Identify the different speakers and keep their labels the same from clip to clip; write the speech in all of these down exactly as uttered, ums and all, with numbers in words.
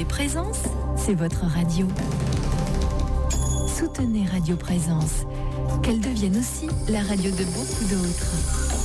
Speaker 1: écoutez Présence, c'est votre radio. Soutenez Radio Présence, qu'elle devienne aussi la radio de beaucoup d'autres.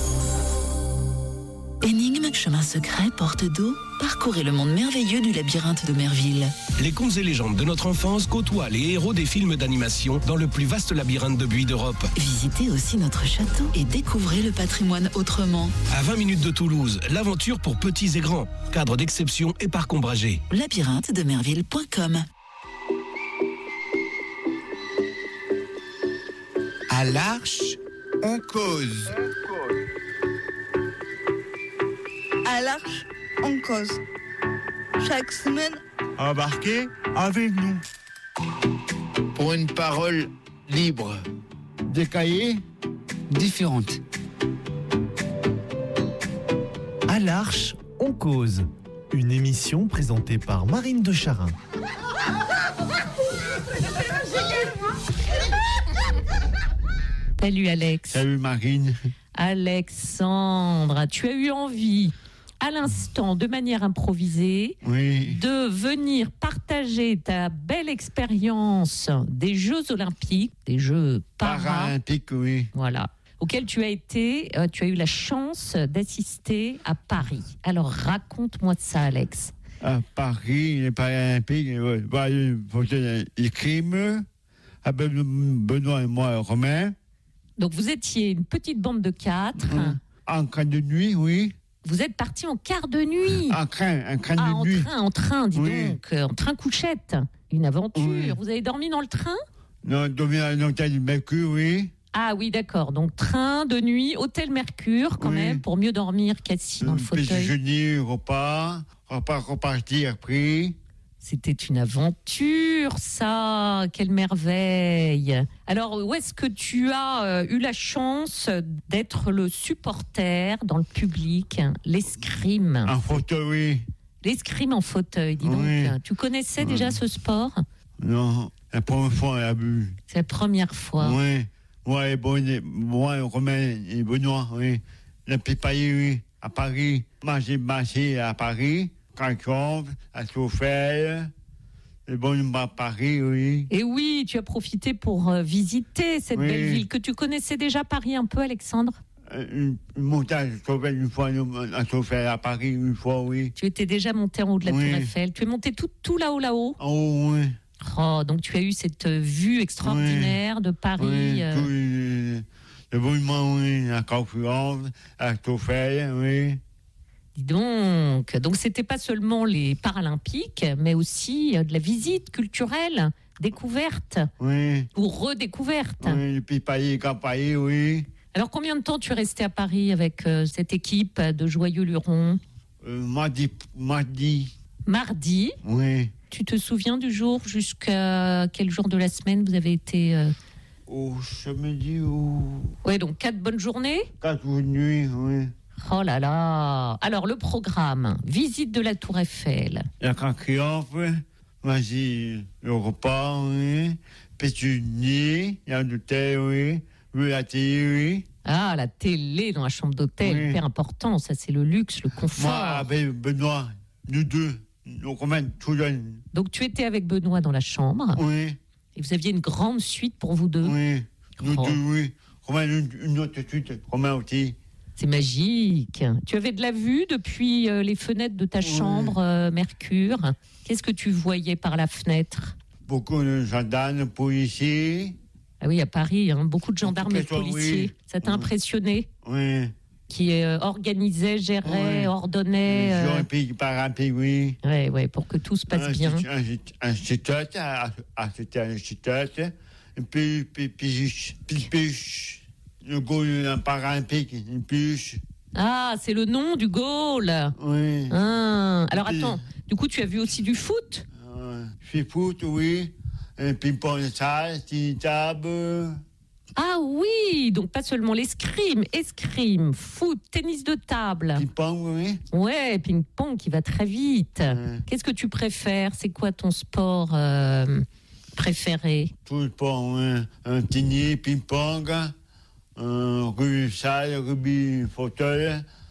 Speaker 2: Énigmes, chemins secrets, portes d'eau, parcourez le monde merveilleux du labyrinthe de Merville.
Speaker 3: Les contes et légendes de notre enfance côtoient les héros des films d'animation dans le plus vaste labyrinthe de buis d'Europe.
Speaker 2: Visitez aussi notre château et découvrez le patrimoine autrement.
Speaker 3: À vingt minutes de Toulouse, l'aventure pour petits et grands. Cadre d'exception et parc ombragé.
Speaker 2: labyrinthe de merville point com.
Speaker 4: À l'Arche, on cause.
Speaker 5: À l'Arche, on cause. Chaque semaine,
Speaker 4: Embarquez avec nous. Pour une parole libre. Des cahiers différentes.
Speaker 6: À l'Arche, on cause. Une émission présentée par Marine de Charin.
Speaker 7: Salut Alex.
Speaker 4: Salut Marine.
Speaker 7: Alexandre, tu as eu envie, à l'instant, de manière improvisée,
Speaker 4: Oui.
Speaker 7: de venir partager ta belle expérience des Jeux Olympiques, des Jeux para,
Speaker 4: Paralympique, oui.
Speaker 7: voilà, auxquels tu as été, euh, tu as eu la chance d'assister à Paris. Alors raconte-moi de ça, Alex.
Speaker 4: À Paris, les Paralympiques, euh, bah, il faut que les crimes, avec Benoît et moi, Romain.
Speaker 7: Donc vous étiez une petite bande de quatre.
Speaker 4: Mmh. En train de nuit, oui.
Speaker 7: Vous êtes partis en quart de nuit.
Speaker 4: En train, en train
Speaker 7: Ah,
Speaker 4: de
Speaker 7: en
Speaker 4: nuit.
Speaker 7: train, en train, dis
Speaker 4: Oui.
Speaker 7: donc, euh, en train couchette. Une aventure.
Speaker 4: Oui.
Speaker 7: Vous avez dormi dans le train ?
Speaker 4: Non, dormi à l'hôtel du Mercure, oui.
Speaker 7: Ah oui, d'accord. Donc train de nuit, hôtel Mercure quand
Speaker 4: Oui.
Speaker 7: même, pour mieux dormir qu'assis dans le
Speaker 4: Petit
Speaker 7: fauteuil.
Speaker 4: déjeuner, repas, repas reparti après.
Speaker 7: C'était une aventure, ça. Quelle merveille. Alors, où est-ce que tu as euh, eu la chance d'être le supporter dans le public, l'escrime
Speaker 4: En fauteuil, oui.
Speaker 7: L'escrime en fauteuil, dis donc.
Speaker 4: Oui.
Speaker 7: Tu connaissais déjà ce sport ?
Speaker 4: Non, la première fois, on a vu.
Speaker 7: C'est la première fois.
Speaker 4: Oui. Moi et, Bonnet, moi, Romain et Benoît, oui. La Pipaille, oui. À Paris. Moi, j'ai marché à Paris. Cancombe, à Soufel. Le bon à Paris, oui.
Speaker 7: Et oui, tu as profité pour euh, visiter cette
Speaker 4: Oui.
Speaker 7: belle ville que tu connaissais déjà, Paris, un peu, Alexandre ?
Speaker 4: Une, une montagne à Soufel, une fois, à Soufel, à Paris, une fois, oui.
Speaker 7: Tu étais déjà monté en haut de la
Speaker 4: Oui.
Speaker 7: Tour Eiffel. Tu es monté tout, tout là-haut, là-haut.
Speaker 4: En haut, oui.
Speaker 7: Oh, donc tu as eu cette vue extraordinaire de Paris.
Speaker 4: Oui,
Speaker 7: euh,
Speaker 4: tout le, le monument, oui, la conférence, à Soufel, oui.
Speaker 7: Dis donc. Donc c'était pas seulement les Paralympiques, mais aussi euh, de la visite culturelle, découverte
Speaker 4: Oui.
Speaker 7: ou redécouverte.
Speaker 4: Oui, le Pipaille, Campaille, oui.
Speaker 7: Alors combien de temps tu es resté à Paris avec euh, cette équipe de Joyeux Luron ?
Speaker 4: Euh, mardi, mardi,
Speaker 7: Mardi.
Speaker 4: oui.
Speaker 7: Tu te souviens du jour jusqu'à quel jour de la semaine vous avez été euh...
Speaker 4: Au samedi, au
Speaker 7: Ouais, donc quatre bonnes journées.
Speaker 4: quatre jours de nuit, oui.
Speaker 7: Oh là là. Alors le programme, visite de la Tour Eiffel.
Speaker 4: La conférence, vas-y, le repas, oui. Pétunie, il y a un hôtel, oui. Oui, la télé, oui.
Speaker 7: Ah, la télé dans la chambre d'hôtel,
Speaker 4: Oui.
Speaker 7: hyper important. Ça, c'est le luxe, le confort.
Speaker 4: Moi, avec Benoît, nous deux, nous Romain, tout jeune.
Speaker 7: Donc tu étais avec Benoît dans la chambre
Speaker 4: Oui,
Speaker 7: et vous aviez une grande suite pour vous deux.
Speaker 4: oui. Nous
Speaker 7: Oh.
Speaker 4: deux, oui. Romain, une, une autre suite. Romain aussi.
Speaker 7: C'est magique. Tu avais de la vue depuis euh, les fenêtres de ta
Speaker 4: Oui.
Speaker 7: chambre, euh, Mercure. Qu'est-ce que tu voyais par la fenêtre ?
Speaker 4: Beaucoup de gendarmes, policiers.
Speaker 7: Ah oui, à Paris, hein, beaucoup de gendarmes et de
Speaker 4: Beaucoup de
Speaker 7: policiers.
Speaker 4: oui.
Speaker 7: Ça t'a
Speaker 4: Oui.
Speaker 7: impressionné ?
Speaker 4: Oui.
Speaker 7: Qui euh, organisait, gérait,
Speaker 4: Oui.
Speaker 7: ordonnait.
Speaker 4: Les
Speaker 7: euh,
Speaker 4: Olympiques, Paralympiques, oui.
Speaker 7: Ouais, ouais, pour que tout se passe
Speaker 4: un,
Speaker 7: bien.
Speaker 4: Un, un citote, c'était un citote. Et puis, puis, puis, puis, puis, le goal un paralympique, une puce.
Speaker 7: Ah, c'est le nom du goal.
Speaker 4: Oui.
Speaker 7: Ah, alors
Speaker 4: Puis-
Speaker 7: attends, du coup tu as vu aussi du foot ?
Speaker 4: Euh, je fais foot, oui. Un ping-pong de salle, petite table.
Speaker 7: Ah oui, donc pas seulement l'escrime, escrime, foot, tennis de table.
Speaker 4: Ping-pong, oui.
Speaker 7: Ouais, ping-pong qui va très vite.
Speaker 4: Ouais.
Speaker 7: Qu'est-ce que tu préfères ? C'est quoi ton sport euh, préféré ?
Speaker 4: Tout le sport, oui. Un tennis, ping-pong, un rugby salle, rugby fauteuil,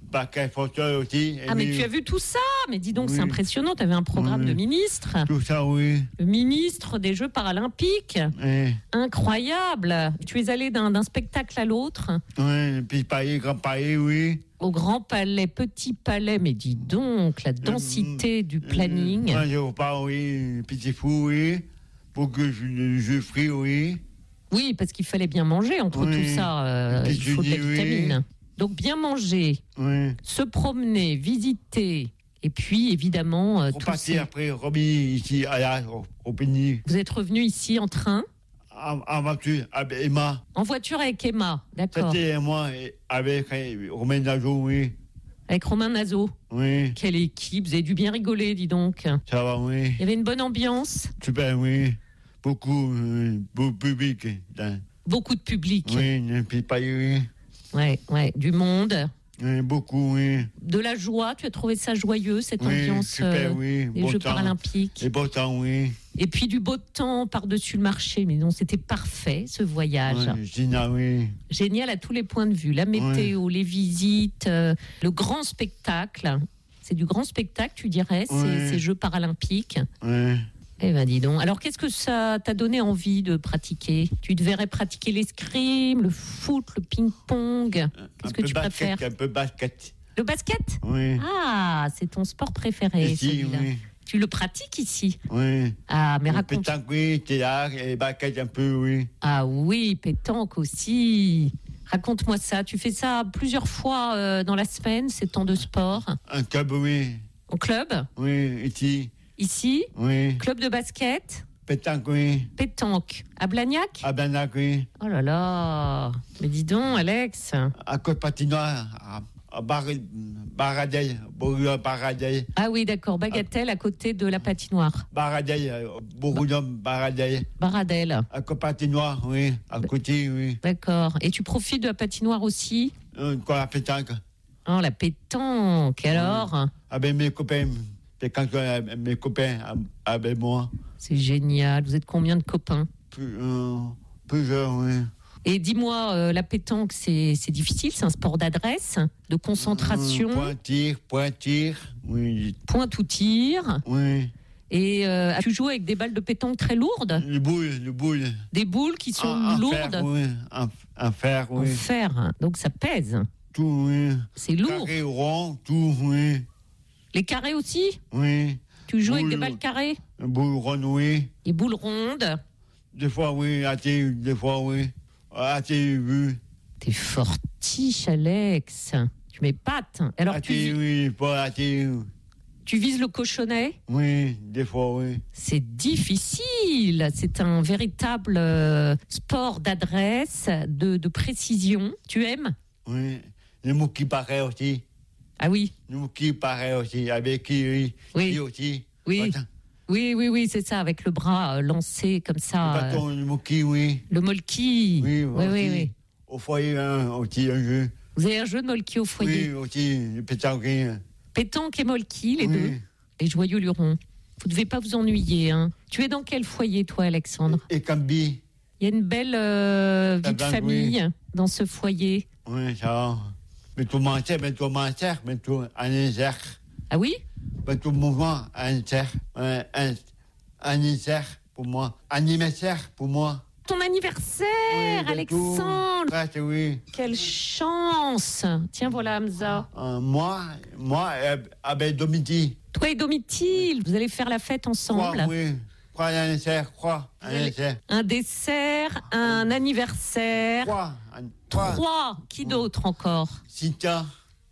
Speaker 4: basket, fauteuil aussi.
Speaker 7: Ah, mais
Speaker 4: oui.
Speaker 7: tu as vu tout ça? Mais dis donc,
Speaker 4: Oui.
Speaker 7: c'est impressionnant. Tu avais un programme
Speaker 4: Oui.
Speaker 7: de ministre.
Speaker 4: Tout ça, oui.
Speaker 7: Le ministre des Jeux paralympiques.
Speaker 4: Oui,
Speaker 7: Incroyable. Tu es allé d'un d'un spectacle à l'autre.
Speaker 4: oui. Petit palais, grand palais, oui.
Speaker 7: Au Grand Palais, Petit Palais. Mais dis donc, la densité du planning.
Speaker 4: Moi, je repars, oui. Petit fou, oui. Pour que je, je frie, oui.
Speaker 7: Oui, parce qu'il fallait bien manger entre
Speaker 4: Oui.
Speaker 7: tout ça. euh,
Speaker 4: Des
Speaker 7: il faut de la
Speaker 4: jeudis, oui.
Speaker 7: vitamine. Donc bien manger,
Speaker 4: Oui.
Speaker 7: se promener, visiter. Et puis évidemment, euh,
Speaker 4: On
Speaker 7: tout
Speaker 4: partit
Speaker 7: ces-
Speaker 4: après, remis ici, à la, au, au Pény.
Speaker 7: Vous êtes revenu ici en train,
Speaker 4: En, en voiture, avec Emma.
Speaker 7: en voiture avec Emma, d'accord.
Speaker 4: C'était moi, et avec euh, Romain Nazo, oui.
Speaker 7: Avec Romain Nazo.
Speaker 4: Oui.
Speaker 7: Quelle équipe, vous avez dû bien rigoler, dis donc.
Speaker 4: Ça va, oui.
Speaker 7: Il y avait une bonne ambiance,
Speaker 4: Super, oui. Beaucoup, euh, beaucoup public. Dans-
Speaker 7: beaucoup de public.
Speaker 4: Oui, un petit pays, oui.
Speaker 7: Ouais, ouais, du monde,
Speaker 4: Oui, beaucoup, oui.
Speaker 7: de la joie. Tu as trouvé ça joyeux, cette
Speaker 4: Oui,
Speaker 7: ambiance
Speaker 4: super,
Speaker 7: euh,
Speaker 4: oui.
Speaker 7: des
Speaker 4: Beau
Speaker 7: Jeux
Speaker 4: temps.
Speaker 7: paralympiques.
Speaker 4: Et beau temps, oui.
Speaker 7: Et puis du beau temps par-dessus le marché. Mais non, c'était parfait, ce voyage.
Speaker 4: Oui, Gina, oui.
Speaker 7: Génial à tous les points de vue. La météo, les visites, euh, le grand spectacle. C'est du grand spectacle, tu dirais, ces,
Speaker 4: Ouais.
Speaker 7: ces Jeux paralympiques.
Speaker 4: Oui.
Speaker 7: Eh ben, dis donc. Alors, qu'est-ce que ça t'a donné envie de pratiquer? Tu devrais pratiquer l'escrime, le foot, le ping-pong. Qu'est-ce
Speaker 4: Un
Speaker 7: que
Speaker 4: peu
Speaker 7: tu
Speaker 4: basket,
Speaker 7: préfères?
Speaker 4: Un peu basket.
Speaker 7: Le basket?
Speaker 4: Oui.
Speaker 7: Ah, c'est ton sport préféré,
Speaker 4: Ici,
Speaker 7: celui-là.
Speaker 4: oui.
Speaker 7: Tu le pratiques ici?
Speaker 4: Oui.
Speaker 7: Ah, mais
Speaker 4: Le
Speaker 7: raconte.
Speaker 4: pétanque, oui, théâtre et basket un peu, oui.
Speaker 7: Ah oui, pétanque aussi. Raconte-moi ça. Tu fais ça plusieurs fois euh, dans la semaine, ces temps de sport?
Speaker 4: Un club, oui.
Speaker 7: Au club?
Speaker 4: Oui, ici.
Speaker 7: Ici?
Speaker 4: Oui.
Speaker 7: Club de basket?
Speaker 4: Pétanque, oui.
Speaker 7: Pétanque. À Blagnac?
Speaker 4: À Blagnac, oui.
Speaker 7: Oh là là. Mais dis donc, Alex.
Speaker 4: À côte patinoire, à, à Bar- Baradel, Bourgogne, Baradel.
Speaker 7: Ah oui, d'accord. Bagatelle à côté de la patinoire.
Speaker 4: Baradel, euh, Bourgogne, Baradel.
Speaker 7: Baradelle.
Speaker 4: À côte patinoire, oui. À côté, oui.
Speaker 7: D'accord. Et tu profites de la patinoire aussi?
Speaker 4: Euh, Quoi, la pétanque.
Speaker 7: Oh, la pétanque. Alors?
Speaker 4: Avec mes copains. Pétanque avec mes copains, avec moi.
Speaker 7: C'est génial. Vous êtes combien de copains?
Speaker 4: Plus, euh, plusieurs, oui.
Speaker 7: Et dis-moi, euh, la pétanque, c'est c'est difficile, c'est un sport d'adresse, de concentration,
Speaker 4: Euh, point tir, point tir, oui.
Speaker 7: point tout tir.
Speaker 4: Oui.
Speaker 7: Et euh, tu joues avec des balles de pétanque très lourdes,
Speaker 4: Le boule, le boule.
Speaker 7: des boules qui sont
Speaker 4: En- en
Speaker 7: lourdes
Speaker 4: Fer, oui. En, en fer,
Speaker 7: en
Speaker 4: oui.
Speaker 7: fer, donc ça pèse,
Speaker 4: Tout, oui.
Speaker 7: c'est lourd.
Speaker 4: Carré, rond, tout, oui.
Speaker 7: Les carrés aussi?
Speaker 4: Oui.
Speaker 7: Tu joues avec
Speaker 4: Boule.
Speaker 7: des balles carrées?
Speaker 4: Un boule rond, oui.
Speaker 7: Des boules rondes?
Speaker 4: Des fois, oui. À tes, des fois, oui. À tes vues.
Speaker 7: T'es fortiche, Alex. Tu m'épates. Alors
Speaker 4: À
Speaker 7: tu,
Speaker 4: tes,
Speaker 7: vis-
Speaker 4: oui. Pas à tes,
Speaker 7: tu vises le cochonnet?
Speaker 4: oui. Des fois, oui.
Speaker 7: C'est difficile. C'est un véritable euh, sport d'adresse, de, de précision. Tu aimes?
Speaker 4: Oui. Le mot qui paraît aussi.
Speaker 7: Ah oui,
Speaker 4: Le mot qui paraît aussi. Avec qui, oui.
Speaker 7: Oui.
Speaker 4: Qui aussi.
Speaker 7: oui,
Speaker 4: Attends.
Speaker 7: oui, oui, oui, c'est ça, avec le bras euh, lancé comme
Speaker 4: Le
Speaker 7: ça. euh,
Speaker 4: bâton, le mot qui, oui.
Speaker 7: le molki.
Speaker 4: Oui,
Speaker 7: oui,
Speaker 4: aussi.
Speaker 7: oui, oui.
Speaker 4: Au foyer, hein, aussi, un jeu.
Speaker 7: Vous avez un jeu de molki au foyer.
Speaker 4: Oui, aussi, le pétanque. hein.
Speaker 7: Pétanque et molki, les
Speaker 4: Oui.
Speaker 7: deux. Les joyeux lurons. Vous ne devez pas vous ennuyer. Hein. Tu es dans quel foyer, toi, Alexandre?
Speaker 4: Et Cambi.
Speaker 7: Il y a une belle euh, vie
Speaker 4: Ah
Speaker 7: de
Speaker 4: ben,
Speaker 7: famille dans ce foyer.
Speaker 4: Oui, ça va. Mais tout mentir, mais tout mentir, mais tout anniversaire.
Speaker 7: Ah oui?
Speaker 4: Mais tout mouvement, anniversaire. Un, un, anniversaire pour moi. Anniversaire pour moi.
Speaker 7: Ton anniversaire,
Speaker 4: Oui, ben
Speaker 7: Alexandre!
Speaker 4: tout. Ouais, c'est oui.
Speaker 7: Quelle chance! Tiens, voilà, Hamza.
Speaker 4: Euh, moi, moi, euh, avec Domiti.
Speaker 7: Toi et Domitil, vous allez faire la fête
Speaker 4: Quoi,
Speaker 7: ensemble.
Speaker 4: oui. Quoi, anniversaire, quoi,
Speaker 7: Vous allez-
Speaker 4: anniversaire.
Speaker 7: Un dessert, un anniversaire.
Speaker 4: Quoi, an- quoi.
Speaker 7: Trois. Qui d'autre encore?
Speaker 4: Cynthia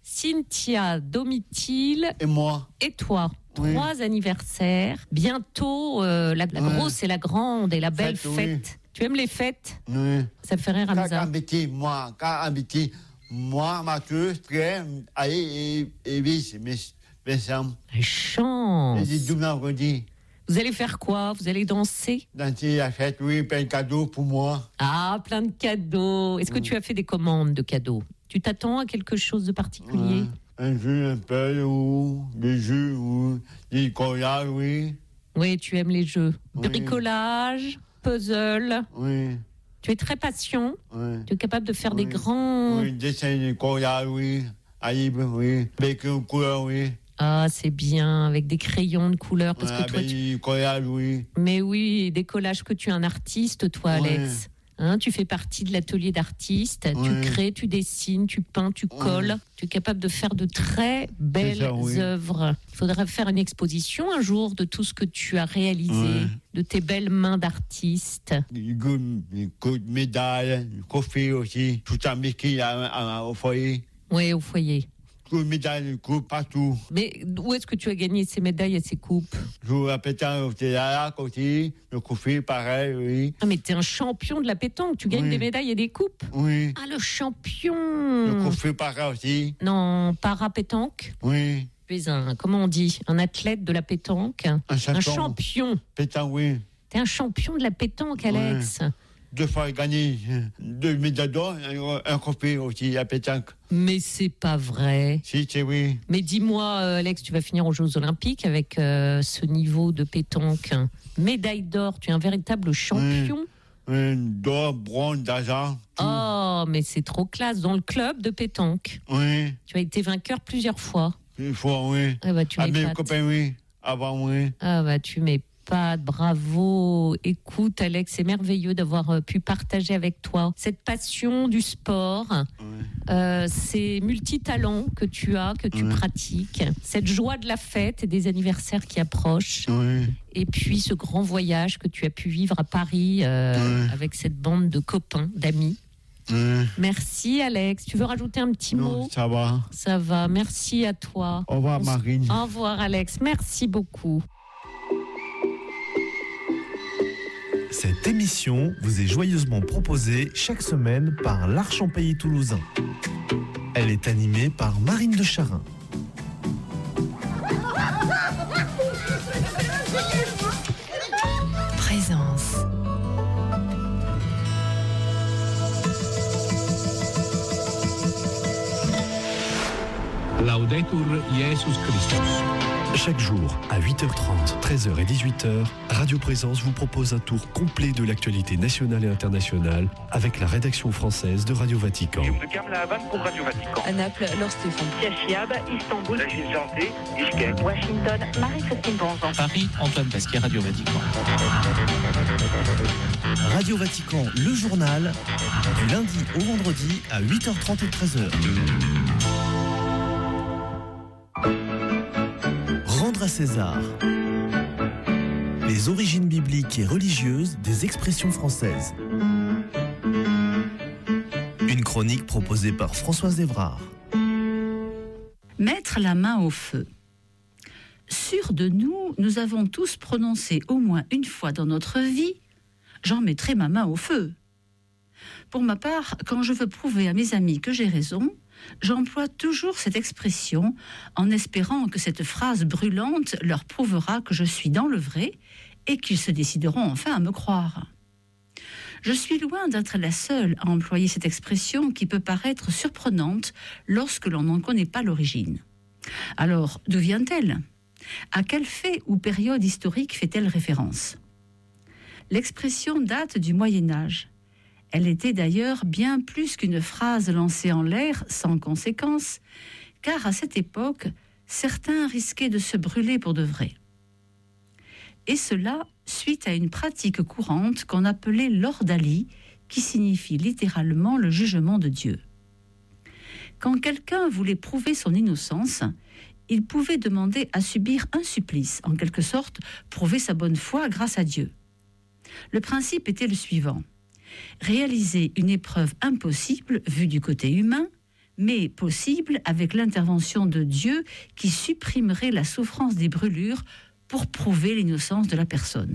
Speaker 7: Cynthia, Domitil
Speaker 4: et moi.
Speaker 7: et toi.
Speaker 4: Oui.
Speaker 7: Trois anniversaires. Bientôt, euh, la, la
Speaker 4: Ouais.
Speaker 7: grosse et la grande et la belle
Speaker 4: Fête, oui.
Speaker 7: fête. Tu aimes les fêtes?
Speaker 4: Oui.
Speaker 7: Ça me fait rire,
Speaker 4: Quand
Speaker 7: Hamza.
Speaker 4: habité, moi, quand habité, moi, Mathieu, très, allez, et, et vice, mais, mais ça,
Speaker 7: La chance.
Speaker 4: et dit tout mercredi,
Speaker 7: Vous allez faire quoi? Vous allez danser?
Speaker 4: danser la fête, oui, plein de cadeaux pour moi.
Speaker 7: Ah, plein de cadeaux. Est-ce que tu as fait des commandes de cadeaux? Tu t'attends à quelque chose de particulier?
Speaker 4: Ouais. Un jeu, un peu, ou des jeux, ou des collages, oui,
Speaker 7: Oui, tu aimes les jeux.
Speaker 4: Oui.
Speaker 7: Bricolage, puzzle.
Speaker 4: oui,
Speaker 7: Tu es très patient.
Speaker 4: oui.
Speaker 7: Tu es capable de faire
Speaker 4: Oui.
Speaker 7: des grands...
Speaker 4: Oui, dessin des collages, oui, à libre, oui. Avec une couleur, oui.
Speaker 7: Ah, c'est bien, avec des crayons de couleur. Parce
Speaker 4: Ouais,
Speaker 7: que toi,
Speaker 4: avec
Speaker 7: tu...
Speaker 4: du collage, oui.
Speaker 7: Mais oui, des collages, que tu es un artiste, toi, Alex.
Speaker 4: Ouais.
Speaker 7: Hein, tu fais partie de l'atelier d'artistes.
Speaker 4: Ouais.
Speaker 7: Tu crées, tu dessines, tu peins, tu colles.
Speaker 4: Ouais.
Speaker 7: Tu es capable de faire de très belles
Speaker 4: ça, oui.
Speaker 7: œuvres. Il faudrait faire une exposition un jour de tout ce que tu as réalisé,
Speaker 4: Ouais.
Speaker 7: de tes belles mains d'artiste.
Speaker 4: Une coupe de médaille, une coffee aussi. Tout ça mis qui à- à- au foyer.
Speaker 7: Oui, au foyer.
Speaker 4: Toute médaille, une coupe, partout.
Speaker 7: Mais où est-ce que tu as gagné ces médailles et ces coupes?
Speaker 4: Je joue à pétanque, c'est là aussi. Le coffee, pareil, oui.
Speaker 7: Ah, mais t'es un champion de la pétanque. Tu gagnes
Speaker 4: Oui.
Speaker 7: des médailles et des coupes.
Speaker 4: Oui.
Speaker 7: Ah, le champion.
Speaker 4: Le coffee, pareil aussi.
Speaker 7: Non, para-pétanque.
Speaker 4: Oui.
Speaker 7: Tu es un, comment on dit, un athlète de la pétanque.
Speaker 4: Un
Speaker 7: Un
Speaker 4: champion.
Speaker 7: champion.
Speaker 4: Pétanque, oui.
Speaker 7: T'es un champion de la pétanque, Alex.
Speaker 4: Deux fois gagné, deux médailles d'or, un, un coffee aussi à pétanque.
Speaker 7: Mais c'est pas vrai.
Speaker 4: Si, c'est oui.
Speaker 7: Mais dis-moi, euh, Alex, tu vas finir aux Jeux Olympiques avec euh, ce niveau de pétanque. Médaille d'or, tu es un véritable champion.
Speaker 4: Un d'or, bronze, d'argent. tout.
Speaker 7: Oh, mais c'est trop classe. Dans le club de pétanque,
Speaker 4: Oui,
Speaker 7: tu as été vainqueur plusieurs fois.
Speaker 4: il faut, oui.
Speaker 7: Ah bah, tu
Speaker 4: À mes
Speaker 7: m'épates.
Speaker 4: copains, oui. Avant, oui.
Speaker 7: Ah bah tu m'épates, bravo. Écoute Alex, c'est merveilleux d'avoir euh, pu partager avec toi cette passion du sport,
Speaker 4: Oui.
Speaker 7: euh, ces multitalents que tu as, que tu
Speaker 4: Ouais.
Speaker 7: pratiques, cette joie de la fête et des anniversaires qui approchent,
Speaker 4: Oui.
Speaker 7: et puis ce grand voyage que tu as pu vivre à Paris euh,
Speaker 4: Ouais.
Speaker 7: avec cette bande de copains, d'amis.
Speaker 4: Oui.
Speaker 7: Merci Alex. Tu veux rajouter un petit
Speaker 4: Non,
Speaker 7: mot?
Speaker 4: ça va.
Speaker 7: Ça va, merci à toi.
Speaker 4: Au revoir,
Speaker 7: On s-
Speaker 4: Marine.
Speaker 7: Au revoir Alex, merci beaucoup.
Speaker 6: Cette émission vous est joyeusement proposée chaque semaine par l'Arche en Pays Toulousain. Elle est animée par Marine de Charin.
Speaker 1: Présence.
Speaker 3: Laudetur Jesus Christus.
Speaker 8: Chaque jour, à huit heures trente, treize heures et dix-huit heures, Radio Présence vous propose un tour complet de l'actualité nationale et internationale avec la rédaction française de Radio Vatican.
Speaker 9: de Carme La Havane pour Radio Vatican.
Speaker 10: À Naples, Laure Stéphane.
Speaker 9: Tiachiab, Istanbul, la Santé, Bishkek.
Speaker 10: Washington, Marie-Christine Bonzan.
Speaker 11: Paris, Antoine Pasquier, Radio Vatican.
Speaker 6: Radio Vatican, le journal, du lundi au vendredi à huit heures trente et treize heures. Rendre à César. Les origines bibliques et religieuses des expressions françaises. Une chronique proposée par Françoise Évrard.
Speaker 12: Mettre la main au feu. Sûrs de nous, nous avons tous prononcé au moins une fois dans notre vie « j'en mettrai ma main au feu ». Pour ma part, quand je veux prouver à mes amis que j'ai raison, j'emploie toujours cette expression en espérant que cette phrase brûlante leur prouvera que je suis dans le vrai et qu'ils se décideront enfin à me croire. Je suis loin d'être la seule à employer cette expression qui peut paraître surprenante lorsque l'on n'en connaît pas l'origine. Alors, d'où vient-elle ? À quel fait ou période historique fait-elle référence ? L'expression date du Moyen-Âge. Elle était d'ailleurs bien plus qu'une phrase lancée en l'air sans conséquence, car à cette époque, certains risquaient de se brûler pour de vrai. Et cela suite à une pratique courante qu'on appelait l'ordalie, qui signifie littéralement le jugement de Dieu. Quand quelqu'un voulait prouver son innocence, il pouvait demander à subir un supplice, en quelque sorte prouver sa bonne foi grâce à Dieu. Le principe était le suivant: réaliser une épreuve impossible vue du côté humain, mais possible avec l'intervention de Dieu qui supprimerait la souffrance des brûlures pour prouver l'innocence de la personne.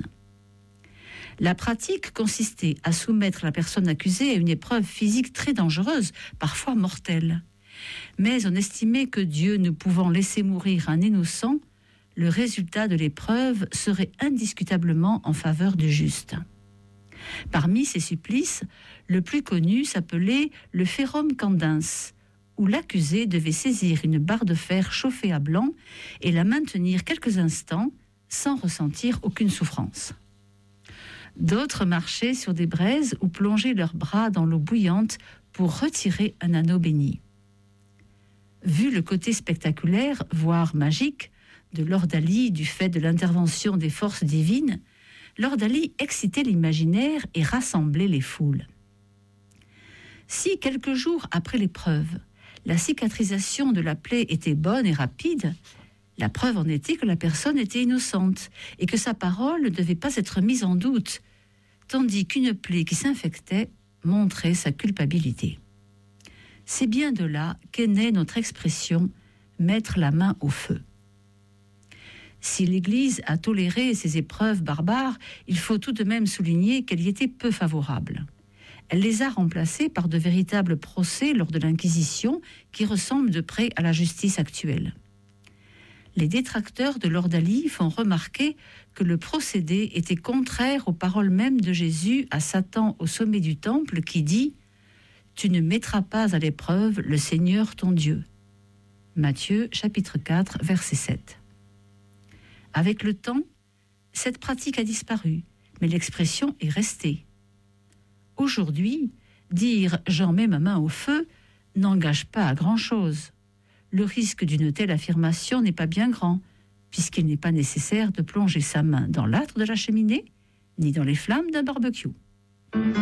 Speaker 12: La pratique consistait à soumettre la personne accusée à une épreuve physique très dangereuse, parfois mortelle. Mais on estimait que Dieu ne pouvant laisser mourir un innocent, le résultat de l'épreuve serait indiscutablement en faveur du juste. Parmi ces supplices, le plus connu s'appelait le ferrum candens, où l'accusé devait saisir une barre de fer chauffée à blanc et la maintenir quelques instants sans ressentir aucune souffrance. D'autres marchaient sur des braises ou plongeaient leurs bras dans l'eau bouillante pour retirer un anneau béni. Vu le côté spectaculaire, voire magique, de l'ordalie du fait de l'intervention des forces divines, l'ordalie excitait l'imaginaire et rassemblait les foules. Si, quelques jours après l'épreuve, la cicatrisation de la plaie était bonne et rapide, la preuve en était que la personne était innocente et que sa parole ne devait pas être mise en doute, tandis qu'une plaie qui s'infectait montrait sa culpabilité. C'est bien de là qu'est née notre expression « mettre la main au feu ». Si l'Église a toléré ces épreuves barbares, il faut tout de même souligner qu'elle y était peu favorable. Elle les a remplacées par de véritables procès lors de l'Inquisition qui ressemblent de près à la justice actuelle. Les détracteurs de l'ordalie font remarquer que le procédé était contraire aux paroles mêmes de Jésus à Satan au sommet du temple qui dit « Tu ne mettras pas à l'épreuve le Seigneur ton Dieu ». Matthieu chapitre quatre, verset sept. Avec le temps, cette pratique a disparu, mais l'expression est restée. Aujourd'hui, dire « j'en mets ma main au feu » n'engage pas à grand-chose. Le risque d'une telle affirmation n'est pas bien grand, puisqu'il n'est pas nécessaire de plonger sa main dans l'âtre de la cheminée, ni dans les flammes d'un barbecue.